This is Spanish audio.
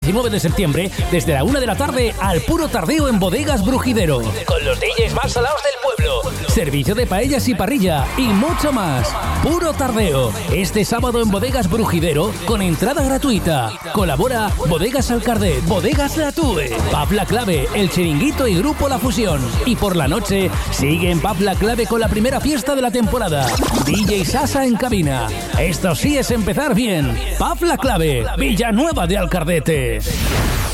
19 de septiembre, desde la 1 de la tarde al puro tardeo en Bodegas Brujidero. Con los DJs más salados del pueblo. Servicio de paellas y parrilla y mucho más. Puro tardeo. Este sábado en Bodegas Brujidero con entrada gratuita. Colabora Bodegas Alcardet, Bodegas La Tue, Pub La Clave, El Chiringuito y Grupo La Fusión. Y por la noche sigue en Pub La Clave con la primera fiesta de la temporada. DJ Sasa en cabina. Esto sí es empezar bien. Pub La Clave, Villanueva de Alcardete.